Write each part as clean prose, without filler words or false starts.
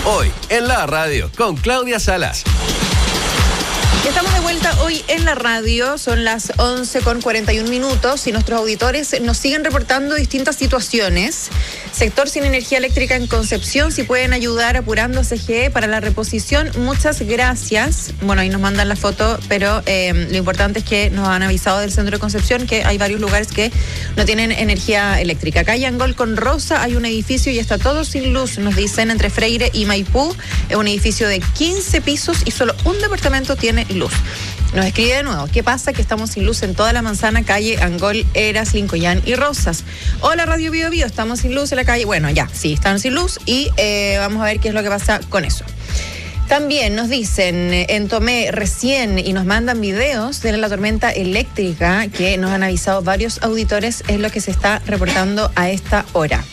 Hoy en la radio con Claudia Salas. Estamos de vuelta hoy en la radio, son las 11:41 y nuestros auditores nos siguen reportando distintas situaciones. Sector sin energía eléctrica en Concepción, si pueden ayudar apurando a CGE para la reposición, muchas gracias. Bueno, ahí nos mandan la foto, pero lo importante es que nos han avisado del centro de Concepción que hay varios lugares que no tienen energía eléctrica. Acá en Angol con Rosa hay un edificio y está todo sin luz, nos dicen, entre Freire y Maipú. Es un edificio de 15 pisos y solo un departamento tiene luz. Nos escribe de nuevo, ¿qué pasa? Que estamos sin luz en toda la manzana, calle Angol, Eras, Lincoyán y Rosas. Hola Radio Bio Bio, estamos sin luz en la calle. Bueno, ya, sí, están sin luz y vamos a ver qué es lo que pasa con eso. También nos dicen en Tomé recién y nos mandan videos de la tormenta eléctrica que nos han avisado varios auditores, es lo que se está reportando a esta hora.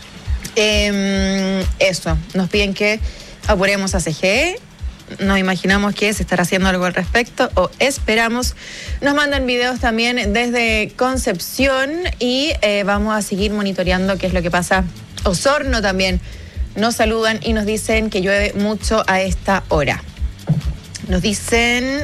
Eso, nos piden que apuremos a CGE. Nos imaginamos que se estará haciendo algo al respecto o esperamos. Nos mandan videos también desde Concepción y vamos a seguir monitoreando qué es lo que pasa. Osorno también nos saludan y nos dicen que llueve mucho a esta hora. Nos dicen...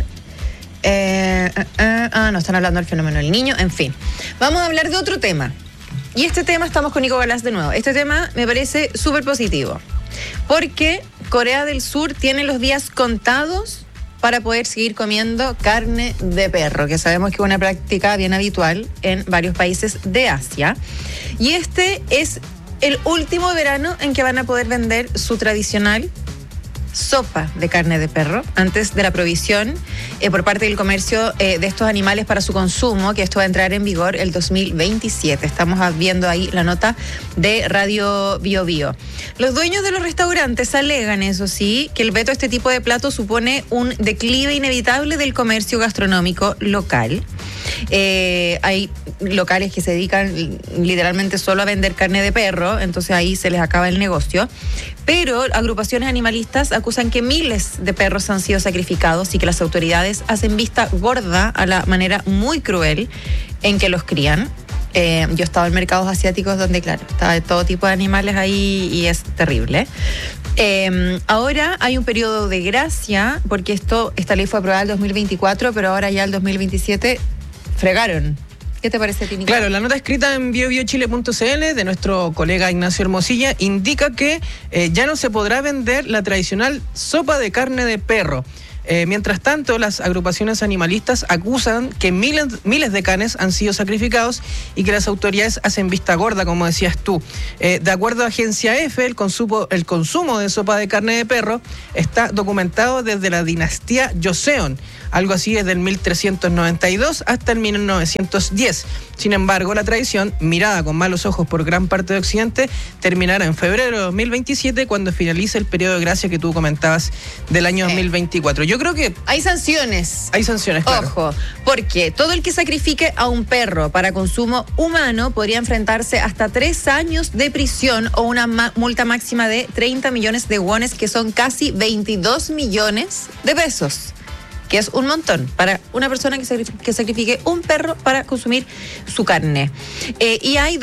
no están hablando del fenómeno del Niño, en fin. Vamos a hablar de otro tema. Y este tema, estamos con Nico Galás de nuevo. Este tema me parece súper positivo. Porque Corea del Sur tiene los días contados para poder seguir comiendo carne de perro, que sabemos que es una práctica bien habitual en varios países de Asia. Y este es el último verano en que van a poder vender su tradicional sopa de carne de perro antes de la prohibición por parte del comercio de estos animales para su consumo, que esto va a entrar en vigor el 2027. Estamos viendo ahí la nota de Radio Bio Bio. Los dueños de los restaurantes alegan, eso sí, que el veto a este tipo de platos supone un declive inevitable del comercio gastronómico local. Hay locales que se dedican literalmente solo a vender carne de perro, entonces ahí se les acaba el negocio. Pero agrupaciones animalistas acusan que miles de perros han sido sacrificados y que las autoridades hacen vista gorda a la manera muy cruel en que los crían. Yo he estado en mercados asiáticos donde, claro, está de todo tipo de animales ahí y es terrible. Ahora hay un periodo de gracia porque esta ley fue aprobada en el 2024, pero ahora ya el 2027 fregaron. ¿Qué te parece a ti, Nico? Claro, la nota escrita en biobiochile.cl de nuestro colega Ignacio Hermosilla indica que ya no se podrá vender la tradicional sopa de carne de perro. Mientras tanto, las agrupaciones animalistas acusan que miles de canes han sido sacrificados y que las autoridades hacen vista gorda, como decías tú. De acuerdo a Agencia F, el consumo de sopa de carne de perro está documentado desde la dinastía Joseon, algo así desde el 1392 hasta el 1910. Sin embargo, la tradición, mirada con malos ojos por gran parte de Occidente, terminará en febrero de 2027 cuando finalice el periodo de gracia que tú comentabas del año 2024. Yo creo que... Hay sanciones. Hay sanciones, claro. Ojo, porque todo el que sacrifique a un perro para consumo humano podría enfrentarse hasta 3 años de prisión o una multa máxima de 30 millones de wones, que son casi 22 millones de pesos. Que es un montón para una persona que sacrifique un perro para consumir su carne. Y hay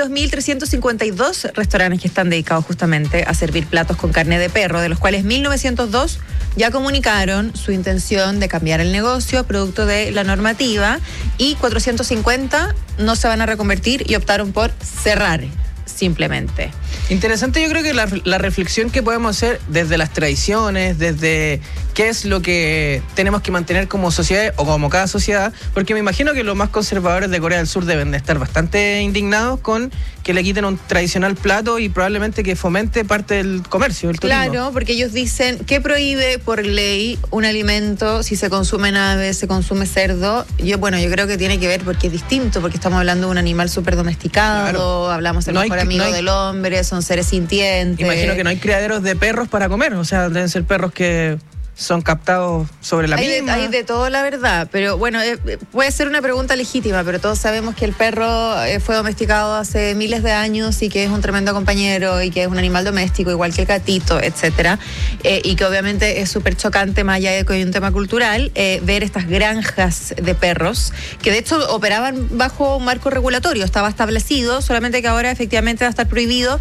2.352 restaurantes que están dedicados justamente a servir platos con carne de perro, de los cuales 1.902 ya comunicaron su intención de cambiar el negocio producto de la normativa y 450 no se van a reconvertir y optaron por cerrar simplemente. Interesante, yo creo que la reflexión que podemos hacer desde las tradiciones, desde qué es lo que tenemos que mantener como sociedad o como cada sociedad, porque me imagino que los más conservadores de Corea del Sur deben de estar bastante indignados con que le quiten un tradicional plato y probablemente que fomente parte del comercio, del turismo. Claro, porque ellos dicen que prohíbe por ley un alimento si se consumen aves, se consume cerdo. Yo creo que tiene que ver porque es distinto, porque estamos hablando de un animal súper domesticado, claro. Hablamos del mejor amigo del hombre, son seres sintientes. Imagino que no hay criaderos de perros para comer, o sea, deben ser perros que son captados sobre la misma. Hay de todo, la verdad, pero bueno, puede ser una pregunta legítima, pero todos sabemos que el perro fue domesticado hace miles de años y que es un tremendo compañero y que es un animal doméstico, igual que el gatito, etcétera, y que obviamente es súper chocante, más allá de que hay un tema cultural, ver estas granjas de perros, que de hecho operaban bajo un marco regulatorio, estaba establecido, solamente que ahora efectivamente va a estar prohibido.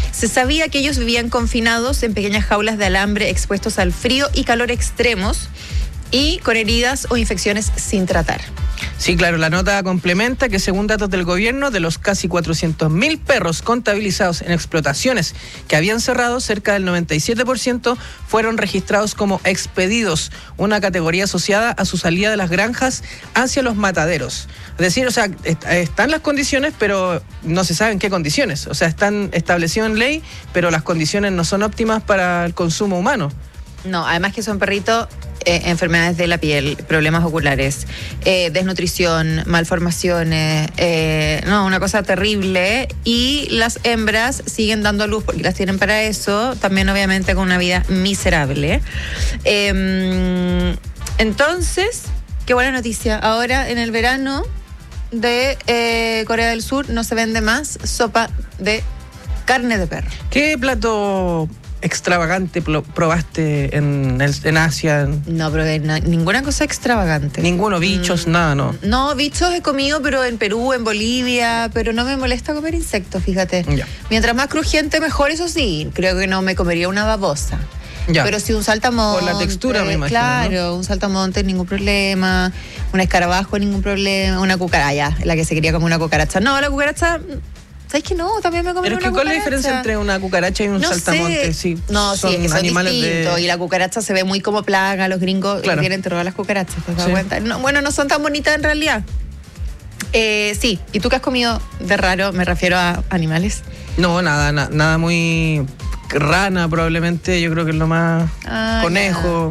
Se sabía que ellos vivían confinados en pequeñas jaulas de alambre expuestos al frío y calor extremos y con heridas o infecciones sin tratar. Sí, claro, la nota complementa que según datos del gobierno, de los casi 400.000 perros contabilizados en explotaciones que habían cerrado, cerca del 97% fueron registrados como expedidos, una categoría asociada a su salida de las granjas hacia los mataderos. Es decir, o sea, están las condiciones, pero no se sabe en qué condiciones. O sea, están establecidas en ley, pero las condiciones no son óptimas para el consumo humano. No, además que son perritos, enfermedades de la piel, problemas oculares, desnutrición, malformaciones, no, una cosa terrible. Y las hembras siguen dando a luz porque las tienen para eso, también obviamente con una vida miserable. Entonces, qué buena noticia. Ahora en el verano de Corea del Sur no se vende más sopa de carne de perro. ¿Qué plato extravagante probaste en Asia? No probé ninguna cosa extravagante. Ninguno, bichos, nada, ¿no? No, bichos he comido, pero en Perú, en Bolivia, pero no me molesta comer insectos, fíjate. Ya. Mientras más crujiente, mejor, eso sí. Creo que no me comería una babosa. Ya. Pero si un saltamonte... Por la textura, me imagino, claro, ¿no? Un saltamonte, ningún problema. Un escarabajo, ningún problema. Una cucaracha, la que se quería como una cucaracha. No, la cucaracha... ¿Sabes que no? También me comería una cucaracha. Pero es que ¿cuál es la diferencia entre una cucaracha y un saltamonte? Sí, no, sí, es que son animales distintos. Y la cucaracha se ve muy como plaga. Los gringos quieren terror a las cucarachas, ¿te das cuenta? No, bueno, no son tan bonitas en realidad. Sí. ¿Y tú qué has comido de raro? Me refiero a animales. No, nada muy... Rana probablemente, yo creo que es lo más... conejo,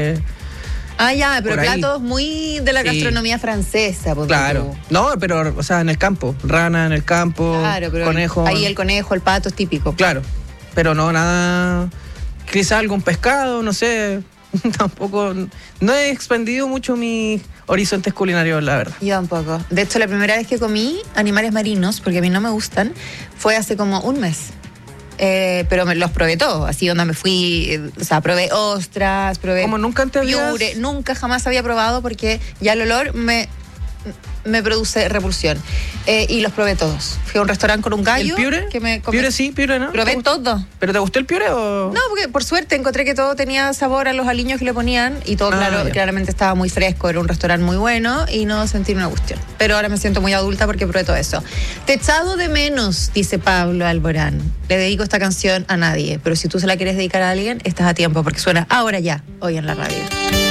ya, pero platos muy de la gastronomía francesa. Claro. No, pero, o sea, en el campo. Rana en el campo, claro, pero conejo. Ahí el conejo, el pato es típico. Claro, pero no, nada... Quizás algún pescado, no sé. Tampoco... No he expandido mucho mis horizontes culinarios, la verdad. Yo tampoco. De hecho, la primera vez que comí animales marinos, porque a mí no me gustan, fue hace como un mes. Pero los probé todos, así donde me fui, o sea, probé ostras, probé... ¿Cómo nunca antes piure, nunca jamás había probado porque ya el olor me produce repulsión. Y los probé todos. Fui a un restaurante con un gallo. ¿El piure? Que me ¿Piure sí, piure no? Probé todo. ¿Pero te gustó el piure o...? No, porque por suerte encontré que todo tenía sabor a los aliños que le ponían y todo, claramente estaba muy fresco, era un restaurante muy bueno y no sentí una cuestión. Pero ahora me siento muy adulta porque probé todo eso. Te he echado de menos, dice Pablo Alborán. Le dedico esta canción a nadie, pero si tú se la quieres dedicar a alguien, estás a tiempo porque suena ahora ya, hoy en la radio.